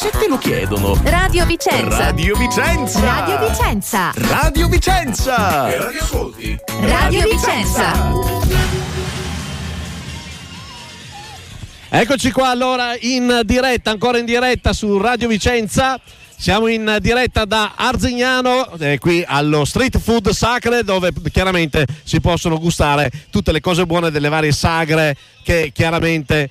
Se te lo chiedono. Radio Vicenza. Radio Vicenza. Radio Vicenza. Radio Vicenza. E radio ascolti. Radio Vicenza. Eccoci qua allora in diretta, ancora in diretta su Radio Vicenza. Siamo in diretta da Arzignano, qui allo Street Food Sacre, dove chiaramente si possono gustare tutte le cose buone delle varie sagre che chiaramente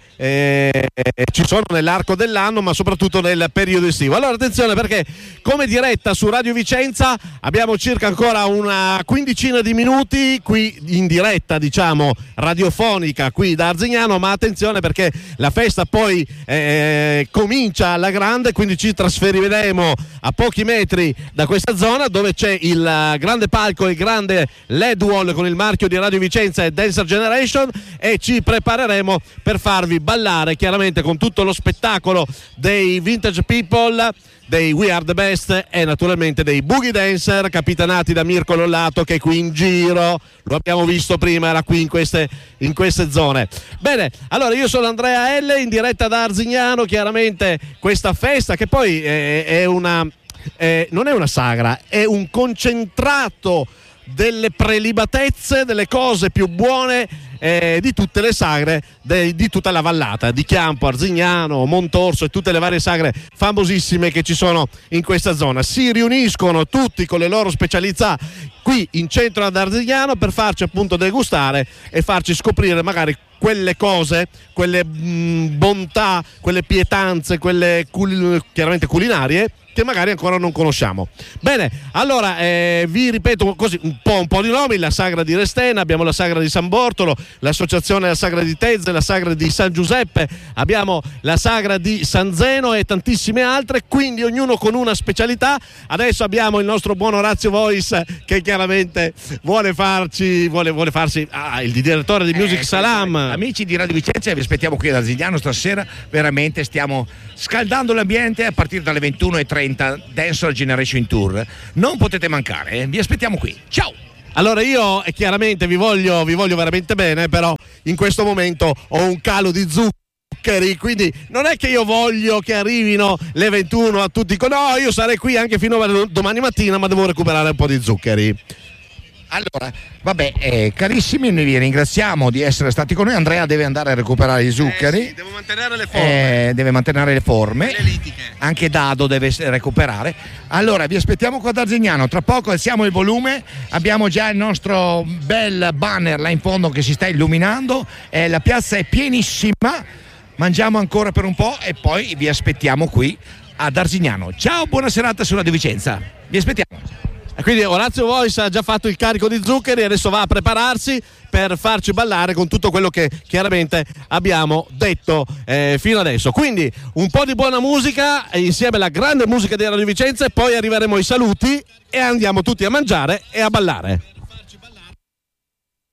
ci sono nell'arco dell'anno, ma soprattutto nel periodo estivo. Allora attenzione, perché come diretta su Radio Vicenza abbiamo circa ancora una quindicina di minuti qui in diretta, diciamo, radiofonica qui da Arzignano, ma attenzione perché la festa poi comincia alla grande, quindi ci trasferiremo a pochi metri da questa zona dove c'è il grande palco, il grande LED wall con il marchio di Radio Vicenza e Dancer Generation, e ci prepareremo per farvi ballare chiaramente con tutto lo spettacolo dei Vintage People, dei We Are The Best e naturalmente dei Boogie Dancer capitanati da Mirko Lollato, che è qui in giro, lo abbiamo visto prima, era qui in queste zone. Bene, allora io sono Andrea L, in diretta da Arzignano, chiaramente questa festa che poi è una non è una sagra, è un concentrato delle prelibatezze, delle cose più buone di tutte le sagre di tutta la vallata di Chiampo, Arzignano, Montorso e tutte le varie sagre famosissime che ci sono in questa zona. Si riuniscono tutti con le loro specialità qui in centro ad Arzignano per farci appunto degustare e farci scoprire magari quelle cose, quelle bontà, quelle pietanze, quelle chiaramente culinarie che magari ancora non conosciamo. Bene, allora vi ripeto così un po' di nomi: la sagra di Restena, abbiamo la sagra di San Bortolo, l'associazione della sagra di Tezze, la sagra di San Giuseppe, abbiamo la sagra di San Zeno e tantissime altre, quindi ognuno con una specialità. Adesso abbiamo il nostro buon Orazio Voice che chiaramente vuole farsi il direttore di Music Salam. Amici di Radio Vicenza, vi aspettiamo qui ad Arzignano stasera, veramente stiamo scaldando l'ambiente a partire dalle 21:30, Dancer Generation Tour. Non potete mancare, vi aspettiamo qui. Ciao! Allora io chiaramente vi voglio veramente bene, però in questo momento ho un calo di zuccheri, quindi non è che io voglio che arrivino le 21 a tutti. No, io sarei qui anche fino a domani mattina, ma devo recuperare un po' di zuccheri. Allora, vabbè, carissimi, noi vi ringraziamo di essere stati con noi. Andrea deve andare a recuperare gli zuccheri. Sì, devo mantenere le forme. Deve mantenere le forme. Le litiche. Anche Dado deve recuperare. Allora, vi aspettiamo qua ad Arzignano. Tra poco alziamo il volume. Abbiamo già il nostro bel banner là in fondo che si sta illuminando. La piazza è pienissima. Mangiamo ancora per un po' e poi vi aspettiamo qui ad Arzignano. Ciao, buona serata su Radio Vicenza. Vi aspettiamo. Quindi Orazio Voice ha già fatto il carico di zuccheri e adesso va a prepararsi per farci ballare con tutto quello che chiaramente abbiamo detto fino adesso. Quindi un po' di buona musica insieme alla grande musica di Radio Vicenza e poi arriveremo ai saluti e andiamo tutti a mangiare e a ballare.